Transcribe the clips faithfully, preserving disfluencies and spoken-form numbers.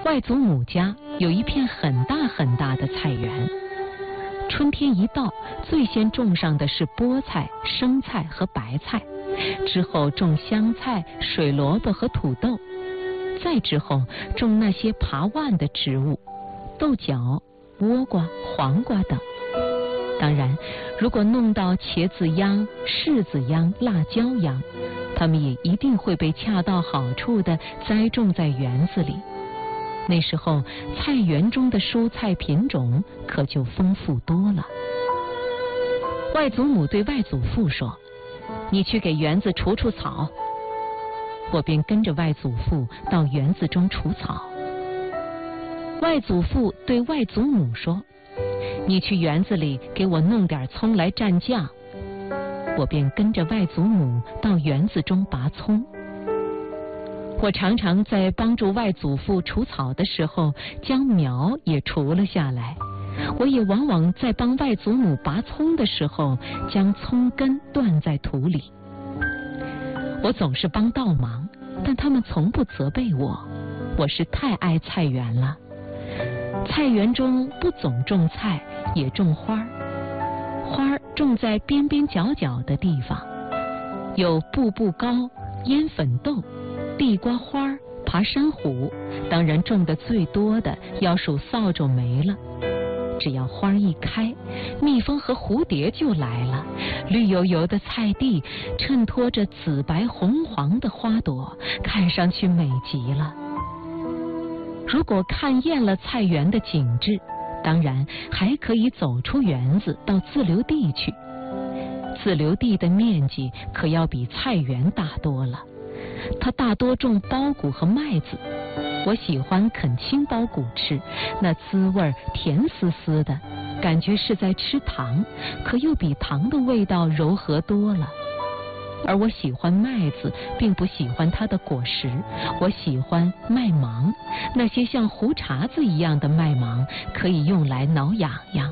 外祖母家有一片很大很大的菜园，春天一到，最先种上的是菠菜、生菜和白菜，之后种香菜、水萝卜和土豆，再之后种那些爬腕的植物，豆角、倭瓜、黄瓜等。当然，如果弄到茄子秧、柿子秧、辣椒秧，它们也一定会被恰到好处地栽种在园子里。那时候，菜园中的蔬菜品种可就丰富多了。外祖母对外祖父说：“你去给园子除除草。”我便跟着外祖父到园子中除草。外祖父对外祖母说：“你去园子里给我弄点葱来蘸酱。”我便跟着外祖母到园子中拔葱。我常常在帮助外祖父除草的时候，将苗也除了下来。我也往往在帮外祖母拔葱的时候，将葱根断在土里。我总是帮倒忙，但他们从不责备我。我是太爱菜园了。菜园中不总种菜，也种花儿。花儿种在边边角角的地方，有步步高、烟粉豆、地瓜花、爬山虎，当然种的最多的要数扫帚梅了。只要花一开，蜜蜂和蝴蝶就来了。绿油油的菜地衬托着紫白红黄的花朵，看上去美极了。如果看厌了菜园的景致，当然还可以走出园子到自留地去。自留地的面积可要比菜园大多了，它大多种苞谷和麦子。我喜欢啃青苞谷吃，那滋味甜丝丝的，感觉是在吃糖，可又比糖的味道柔和多了。而我喜欢麦子，并不喜欢它的果实，我喜欢麦芒，那些像胡茬子一样的麦芒，可以用来挠痒痒。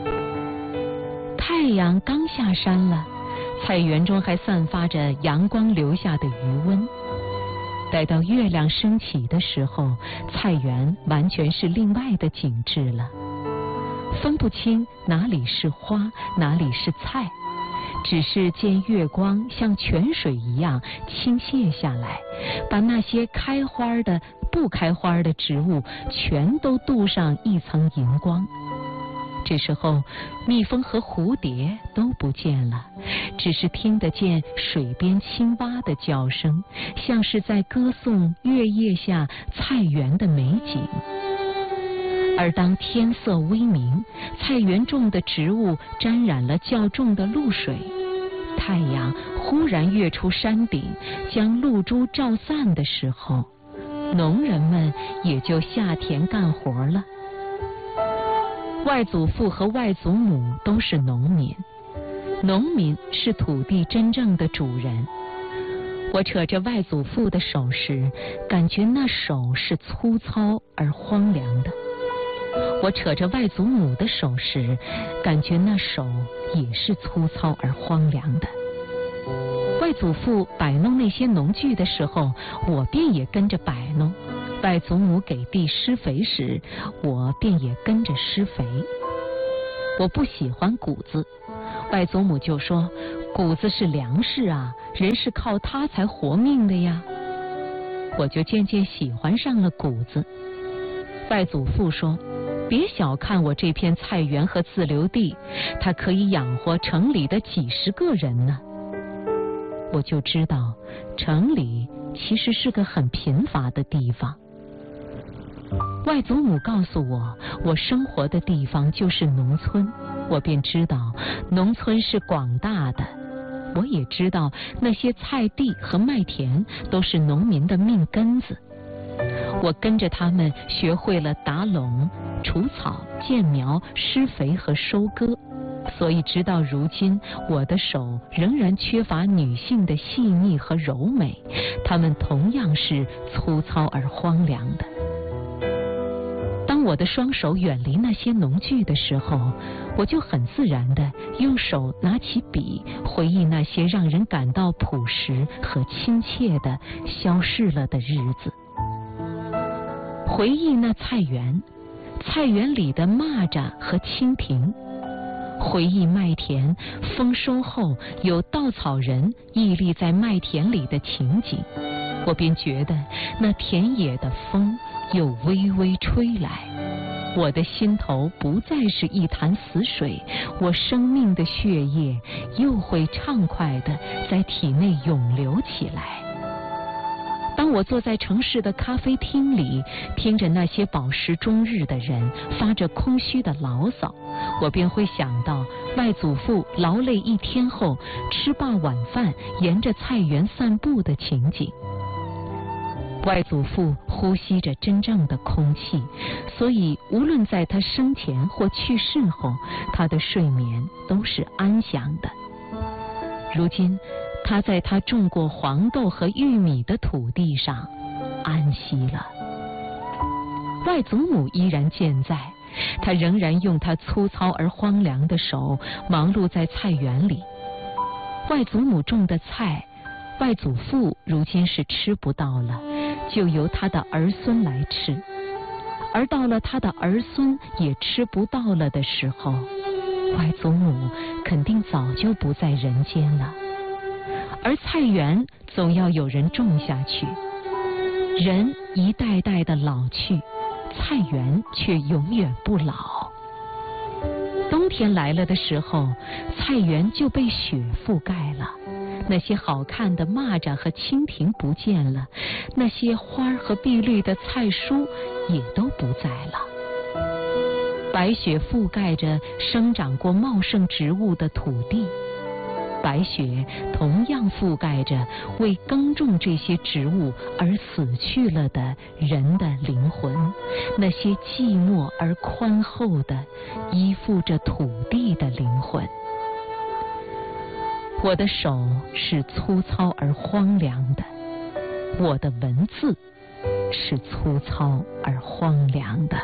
太阳刚下山了，菜园中还散发着阳光留下的余温。待到月亮升起的时候，菜园完全是另外的景致了，分不清哪里是花，哪里是菜，只是见月光像泉水一样倾泻下来，把那些开花的、不开花的植物全都镀上一层银光。这时候，蜜蜂和蝴蝶都不见了，只是听得见水边青蛙的叫声，像是在歌颂月夜下菜园的美景。而当天色微明，菜园中的植物沾染了较重的露水，太阳忽然跃出山顶，将露珠照散的时候，农人们也就下田干活了。外祖父和外祖母都是农民，农民是土地真正的主人。我扯着外祖父的手时，感觉那手是粗糙而荒凉的；我扯着外祖母的手时，感觉那手也是粗糙而荒凉的。外祖父摆弄那些农具的时候，我便也跟着摆弄。外祖母给地施肥时，我便也跟着施肥。我不喜欢谷子，外祖母就说：“谷子是粮食啊，人是靠它才活命的呀。”我就渐渐喜欢上了谷子。外祖父说：“别小看我这片菜园和自留地，它可以养活城里的几十个人呢。”我就知道，城里其实是个很贫乏的地方。外祖母告诉我，我生活的地方就是农村，我便知道农村是广大的。我也知道那些菜地和麦田都是农民的命根子。我跟着他们学会了打垄、除草、建苗、施肥和收割，所以直到如今，我的手仍然缺乏女性的细腻和柔美，它们同样是粗糙而荒凉的。当我的双手远离那些农具的时候，我就很自然地用手拿起笔，回忆那些让人感到朴实和亲切的消逝了的日子。 回忆那菜园，菜园里的蚂蚱和蜻蜓，回忆麦田丰收后有稻草人屹立在麦田里的情景，我便觉得那田野的风又微微吹来，我的心头不再是一潭死水，我生命的血液又会畅快地在体内涌流起来。当我坐在城市的咖啡厅里，听着那些饱食终日的人发着空虚的牢骚，我便会想到外祖父劳累一天后吃罢晚饭沿着菜园散步的情景。外祖父呼吸着真正的空气，所以无论在他生前或去世后，他的睡眠都是安详的。如今他在他种过黄豆和玉米的土地上安息了。外祖母依然健在，他仍然用他粗糙而荒凉的手忙碌在菜园里。外祖母种的菜，外祖父如今是吃不到了，就由他的儿孙来吃。而到了他的儿孙也吃不到了的时候，外祖母肯定早就不在人间了。而菜园总要有人种下去，人一代代的老去，菜园却永远不老。冬天来了的时候，菜园就被雪覆盖了，那些好看的蚂蚱和蜻蜓不见了，那些花和碧绿的菜蔬也都不在了。白雪覆盖着生长过茂盛植物的土地，白雪同样覆盖着为耕种这些植物而死去了的人的灵魂，那些寂寞而宽厚的依附着土地的灵魂。我的手是粗糙而荒凉的，我的文字是粗糙而荒凉的。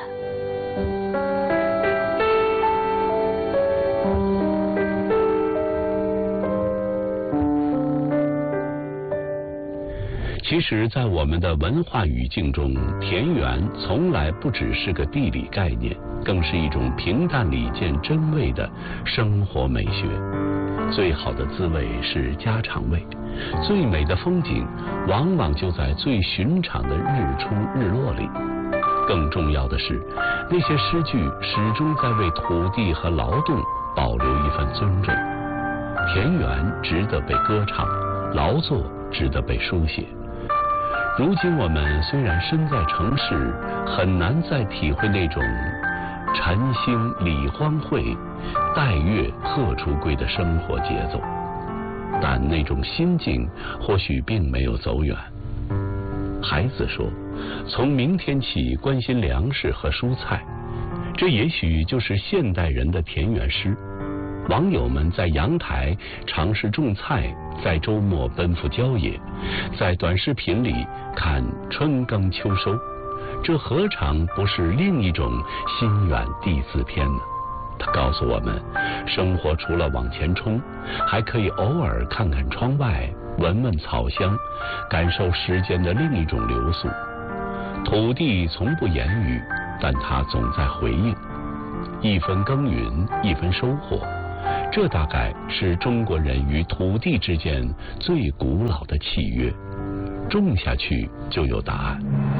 其实在我们的文化语境中，田园从来不只是个地理概念，更是一种平淡里见真味的生活美学。最好的滋味是家常味，最美的风景往往就在最寻常的日出日落里。更重要的是，那些诗句始终在为土地和劳动保留一份尊重。田园值得被歌唱，劳作值得被书写。如今我们虽然身在城市，很难再体会那种晨兴理荒秽，待月荷锄归的生活节奏，但那种心境或许并没有走远。孩子说，从明天起关心粮食和蔬菜，这也许就是现代人的田园诗。网友们在阳台尝试种菜，在周末奔赴郊野，在短视频里看春耕秋收，这何尝不是另一种心远地自偏呢？他告诉我们，生活除了往前冲，还可以偶尔看看窗外，闻闻草香，感受时间的另一种流速。土地从不言语，但它总在回应。一分耕耘，一分收获，这大概是中国人与土地之间最古老的契约。种下去就有答案。